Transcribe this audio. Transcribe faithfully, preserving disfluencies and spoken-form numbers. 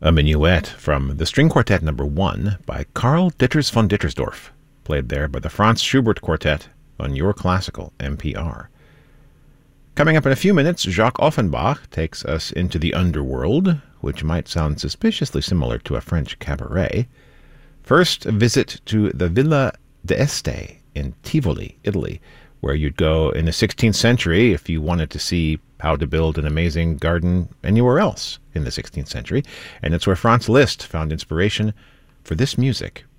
A minuet from the String Quartet Number One by Karl Ditters von Dittersdorf, played there by the Franz Schubert Quartet on Your Classical N P R. Coming up in a few minutes, Jacques Offenbach takes us into the underworld, which might sound suspiciously similar to a French cabaret. First, a visit to the Villa d'Este in Tivoli, Italy, where you'd go in the sixteenth century if you wanted to see how to build an amazing garden anywhere else in the sixteenth century. And it's where Franz Liszt found inspiration for this music.